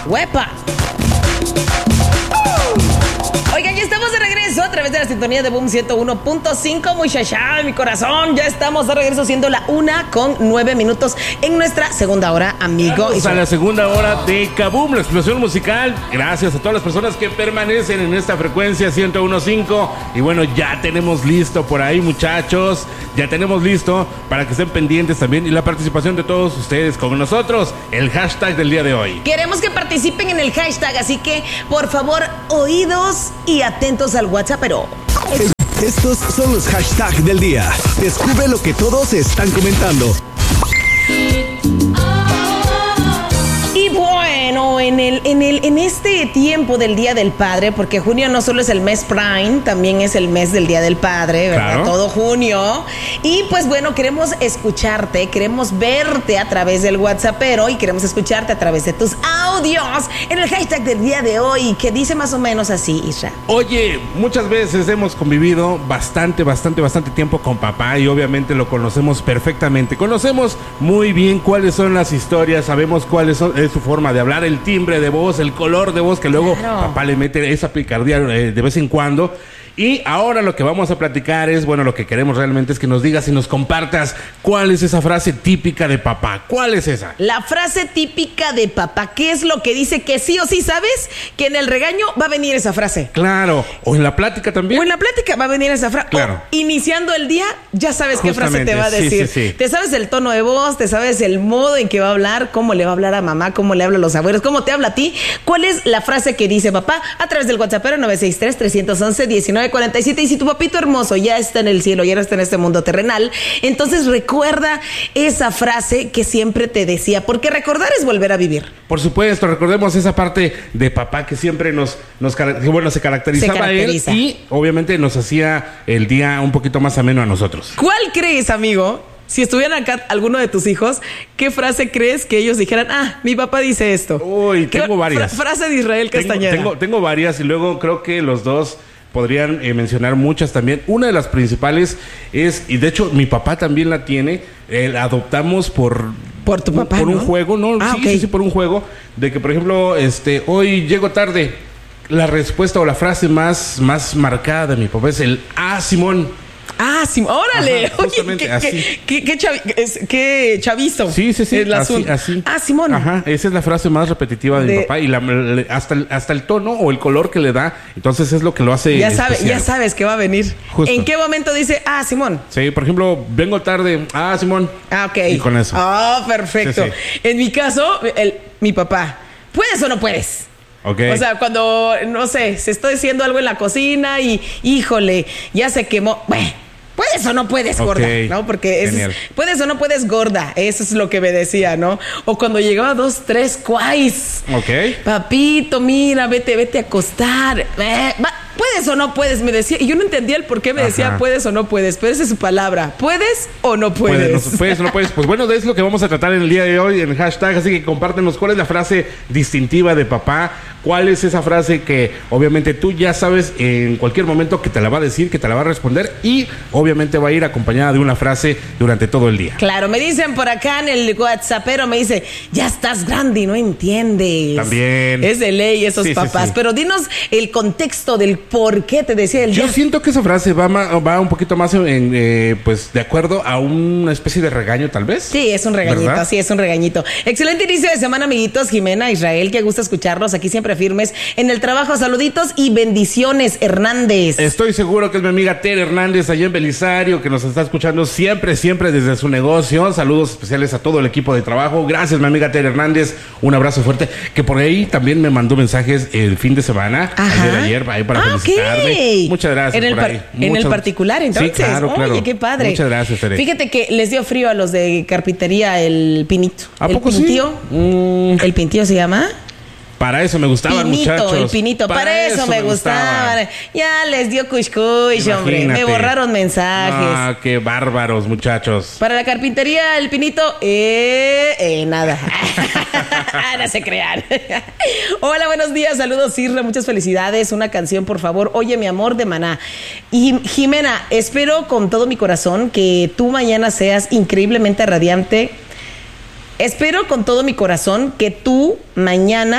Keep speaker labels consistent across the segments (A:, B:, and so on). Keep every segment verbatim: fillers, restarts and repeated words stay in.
A: ¡Huepa! Oigan, ya estamos de regreso a través de la sintonía de Boom ciento uno punto cinco. Muchacha, mi corazón, ya estamos de regreso siendo la una con nueve minutos en nuestra segunda hora, amigo.
B: Vamos a la segunda hora de Kaboom, la explosión musical. Gracias a todas las personas que permanecen en esta frecuencia ciento uno punto cinco. Y bueno, ya tenemos listo por ahí, muchachos. Ya tenemos listo para que estén pendientes también y la participación de todos ustedes con nosotros. El hashtag del día de hoy.
A: Queremos que participen en el hashtag, así que por favor, oídos y atentos al WhatsApp, pero...
C: Estos son los hashtags del día. Descubre lo que todos están comentando.
A: Y bueno, en el, en el, en este tiempo del Día del Padre, porque junio no solo es el mes Prime, también es el mes del Día del Padre, ¿verdad? Claro. Todo junio. Y pues bueno, queremos escucharte, queremos verte a través del WhatsAppero y queremos escucharte a través de tus audios en el hashtag del día de hoy, que dice más o menos así, Isra.
B: Oye, muchas veces hemos convivido bastante, bastante, bastante tiempo con papá y obviamente lo conocemos perfectamente. Conocemos muy bien cuáles son las historias, sabemos cuál es su forma de hablar, el timbre de voz, el color de voz que luego claro. papá le mete esa picardía eh, de vez en cuando. Y ahora lo que vamos a platicar es, bueno, lo que queremos realmente es que nos digas y nos compartas cuál es esa frase típica de papá. ¿Cuál es esa?
A: La frase típica de papá. ¿Qué es lo que dice que sí o sí sabes que en el regaño va a venir esa frase?
B: Claro. O en la plática también.
A: O en la plática va a venir esa frase.
B: Claro.
A: O iniciando el día, ya sabes
B: Justamente,
A: qué frase te va a decir.
B: Sí, sí, sí.
A: Te sabes el tono de voz, te sabes el modo en que va a hablar, cómo le va a hablar a mamá, cómo le habla a los abuelos, cómo te habla a ti. ¿Cuál es la frase que dice papá? A través del WhatsAppero nueve seis tres, tres uno uno, uno nueve cuatro siete. Y si tu papito hermoso ya está en el cielo, ya no está en este mundo terrenal, entonces recuerda esa frase que siempre te decía, porque recordar es volver a vivir.
B: Por supuesto, recordemos esa parte de papá que siempre nos, nos bueno, se caracterizaba
A: se caracteriza.
B: él y obviamente nos hacía el día un poquito más ameno a nosotros.
A: ¿Cuál crees, amigo? Si estuvieran acá alguno de tus hijos, ¿qué frase crees que ellos dijeran? Ah, mi papá dice esto.
B: Uy, tengo varias.
A: Fra- frase de Israel Castañeda.
B: Tengo, tengo, tengo varias y luego creo que los dos podrían eh, mencionar muchas también. Una de las principales es, y de hecho mi papá también la tiene, eh, la adoptamos por...
A: Por tu papá,
B: Por
A: ¿no?
B: un juego, ¿no?
A: Ah,
B: sí,
A: okay.
B: sí, sí, por un juego. De que, por ejemplo, este, hoy llego tarde. La respuesta o la frase más, más marcada de mi papá es el ah, Simón.
A: Ah, sí, órale.
B: Ajá,
A: oye, qué, qué, qué, qué, chavi, es, qué chavizo.
B: Sí, sí, sí.
A: El
B: así,
A: azul.
B: así.
A: Ah, Simón.
B: Ajá, esa es la frase más repetitiva de, de... mi papá y la, le, hasta, el, hasta el tono o el color que le da. Entonces es lo que lo hace
A: ya sabe,
B: especial.
A: ya sabes que va a venir.
B: Justo.
A: ¿En qué momento dice, ah, Simón?
B: Sí, por ejemplo, vengo tarde. Ah, Simón.
A: Ah, ok.
B: Y con eso.
A: Ah, oh, perfecto. Sí, sí. En mi caso, el, mi papá, ¿puedes o no puedes?
B: Okay.
A: O sea, cuando, no sé, se está diciendo algo en la cocina y, híjole, ya se quemó. Bueno, ¿puedes o no puedes, gorda? Okay. ¿No? Porque es, puedes o no puedes, gorda. Eso es lo que me decía, ¿no? O cuando llegaba dos, tres cuais.
B: Ok.
A: Papito, mira, vete, vete a acostar. Eh, va. ¿Puedes o no puedes? Me decía. Y yo no entendía el por qué me decía Ajá. puedes o no puedes. Pero esa es su palabra. ¿Puedes o no puedes?
B: Puedes, no, puedes o no puedes. Pues bueno, es lo que vamos a tratar en el día de hoy en el hashtag. Así que compártenos cuál es la frase distintiva de papá. ¿Cuál es esa frase que obviamente tú ya sabes en cualquier momento que te la va a decir, que te la va a responder? Y obviamente va a ir acompañada de una frase durante todo el día.
A: Claro, me dicen por acá en el WhatsAppero, me dice, ya estás grande y no entiendes.
B: También.
A: Es de ley esos sí, papás. Sí, sí. Pero dinos el contexto del por qué te decía el
B: Yo
A: día.
B: siento que esa frase va, va un poquito más en, eh, pues de acuerdo a una especie de regaño, tal vez.
A: Sí, es un regañito, ¿verdad? Sí, es un regañito. Excelente inicio de semana, amiguitos. Jimena, Israel, qué gusto escucharlos aquí siempre firmes en el trabajo. Saluditos y bendiciones, Hernández.
B: Estoy seguro que es mi amiga Tere Hernández allá en Belisario, que nos está escuchando siempre, siempre desde su negocio. Saludos especiales a todo el equipo de trabajo. Gracias, mi amiga Tere Hernández. Un abrazo fuerte. Que por ahí también me mandó mensajes el fin de semana,
A: Ajá.
B: ayer, ayer, ahí para
A: ah,
B: felicitarme.
A: Okay.
B: Muchas gracias.
A: En el,
B: por
A: par-
B: ahí.
A: en
B: Muchas...
A: el particular, entonces.
B: Sí, claro, claro.
A: Oye, qué padre.
B: Muchas gracias, Tere.
A: Fíjate que les dio frío a los de carpintería el pinito.
B: ¿A
A: el
B: poco
A: pintío.
B: sí? Mm.
A: ¿El pintío se llama?
B: Para eso me gustaban,
A: pinito,
B: muchachos.
A: El pinito, para, para eso, eso me gustaban. Gustaba. Ya les dio cushcush, hombre. Me borraron mensajes.
B: Ah, qué bárbaros, muchachos.
A: Para la carpintería, el pinito, eh, eh nada. No se crean. Hola, buenos días, saludos, Isra, muchas felicidades. Una canción, por favor. Oye, mi amor, de Maná. Y Jimena, espero con todo mi corazón que tú mañana seas increíblemente radiante. Espero con todo mi corazón que tú mañana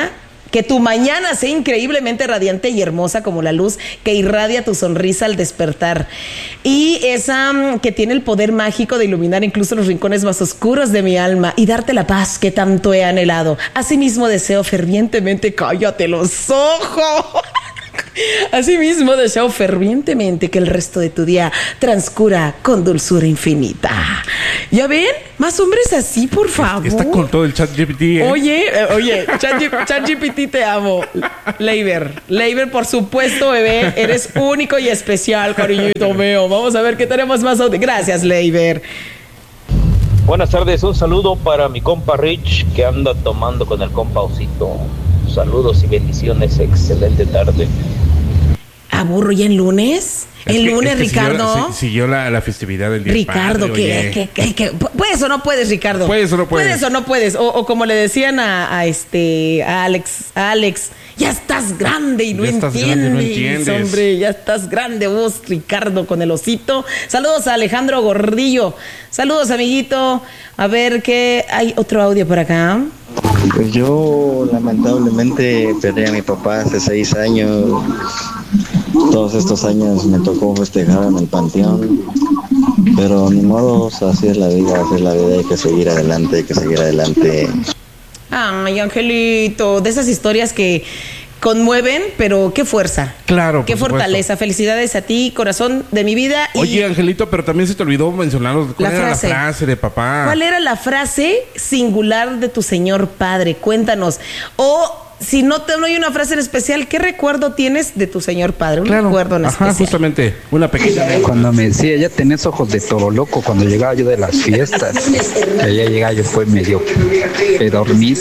A: Que tu mañana sea increíblemente radiante y hermosa como la luz que irradia tu sonrisa al despertar. Y esa um, que tiene el poder mágico de iluminar incluso los rincones más oscuros de mi alma y darte la paz que tanto he anhelado. Asimismo deseo fervientemente, cállate los ojos. Asimismo deseo fervientemente que el resto de tu día transcurra con dulzura infinita. ¿Ya ven? Más hombres así, por favor.
B: Está con todo el ChatGPT, ¿eh?
A: Oye, eh, oye, ChatGPT te amo. Leiber, Leiber, por supuesto, bebé, eres único y especial, cariñito mío. Vamos a ver qué tenemos más. Gracias, Leiber.
D: Buenas tardes, un saludo para mi compa Rich que anda tomando con el compa Osito. Saludos y bendiciones, excelente tarde.
A: ¿Aburro ya en lunes?
B: Es
A: el
B: que,
A: lunes,
B: es que
A: Ricardo.
B: Siguió, siguió la, la festividad del día
A: Ricardo,
B: padre,
A: que, que, que, que, ¿puedes o no puedes, Ricardo?
B: ¿Puedes o no puedes?
A: ¿Puedes o no puedes? O, o como le decían a, a este a Alex, a Alex, ya estás grande y no, entiendes, grande, no entiendes, hombre, ya estás grande vos, Ricardo, con el osito. Saludos a Alejandro Gordillo. Saludos, amiguito. A ver qué hay otro audio por acá.
E: Pues yo lamentablemente perdí a mi papá hace seis años. Todos estos años me tocó festejar en el panteón, pero ni modo, así es la vida, así es la vida, hay que seguir adelante, hay que seguir adelante.
A: Ay, Angelito, de esas historias que conmueven, pero qué fuerza.
B: Claro,
A: qué fortaleza.
B: Supuesto.
A: Felicidades a ti, corazón de mi vida. Y
B: oye, Angelito, pero también se te olvidó mencionar cuál
A: la
B: era
A: frase.
B: la frase de papá.
A: ¿Cuál era la frase singular de tu señor padre? Cuéntanos. O si no te no hay una frase en especial, ¿qué recuerdo tienes de tu señor padre? Un
B: claro.
A: recuerdo en
B: Ajá,
A: especial.
B: justamente, una pequeña.
F: Cuando me decía, ya tenés ojos de toro loco, cuando llegaba yo de las fiestas, que allá llegaba yo fue medio dormir.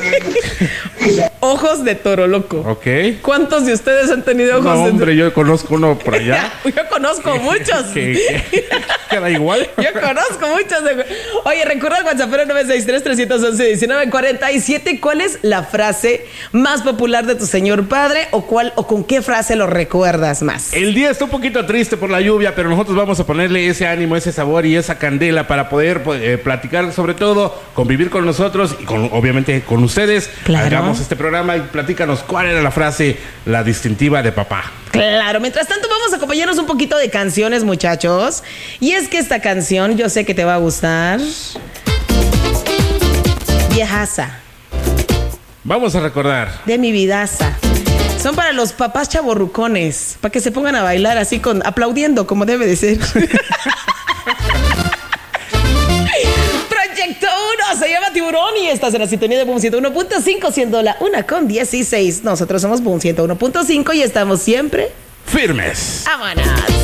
A: Ojos de toro loco.
B: Ok.
A: ¿Cuántos de ustedes han tenido ojos
B: no,
A: de toro?
B: hombre, yo conozco uno por allá.
A: Yo conozco muchos.
B: que, que, que da igual.
A: Yo conozco muchos. De... Oye, recuerda el WhatsApp nueve seis tres, tres uno uno, uno nueve cuatro siete. ¿Cuál es la frase más popular de tu señor padre o cuál o con qué frase lo recuerdas más?
B: El día está un poquito triste por la lluvia, pero nosotros vamos a ponerle ese ánimo, ese sabor y esa candela para poder eh, platicar, sobre todo, convivir con nosotros y con, obviamente con ustedes.
A: Claro.
B: Hagamos este programa y platícanos cuál era la frase, la distintiva de papá.
A: Claro, mientras tanto vamos a acompañarnos un poquito de canciones, muchachos. Y es que esta canción yo sé que te va a gustar. Viejaza.
B: Vamos a recordar.
A: De mi vidaza. Son para los papás chavorrucones, para que se pongan a bailar así con aplaudiendo como debe de ser. Proyecto uno se llama Tiburón y estás en la sintonía de Boom ciento uno punto cinco, siendo la una con dieciséis. Nosotros somos Boom ciento uno punto cinco y estamos siempre
B: firmes.
A: ¡Vámonos!